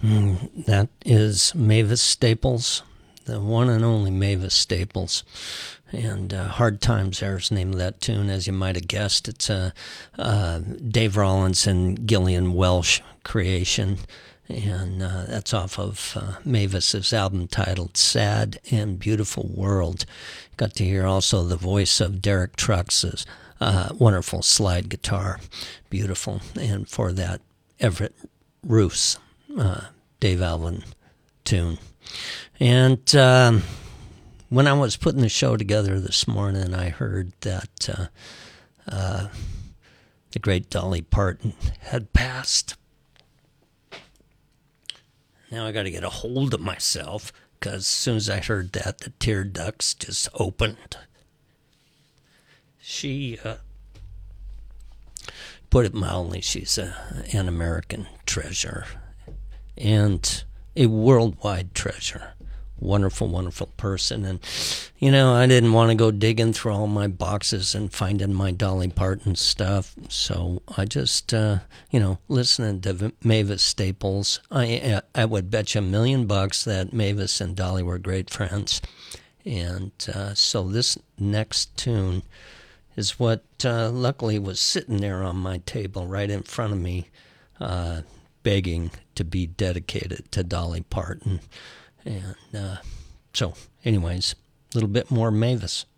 That is Mavis Staples, the one and only Mavis Staples. And Hard Times There's the name of that tune, as you might have guessed. It's a Dave Rollins and Gillian Welsh creation. And that's off of Mavis's album titled Sad and Beautiful World. Got to hear also the voice of Derek Trucks' wonderful slide guitar. Beautiful. And for that, Everett Roos, Dave Alvin tune. And when I was putting the show together this morning, I heard that the great Dolly Parton had passed. Now I got to get a hold of myself, because as soon as I heard that, the tear ducts just opened. She, put it mildly, she's an American treasure and a worldwide treasure. Wonderful, wonderful person. And, I didn't want to go digging through all my boxes and finding my Dolly Parton stuff. So I just, listening to Mavis Staples, I would bet you $1,000,000 that Mavis and Dolly were great friends. And so this next tune is what luckily was sitting there on my table right in front of me, begging to be dedicated to Dolly Parton. And so, anyways, a little bit more Mavis.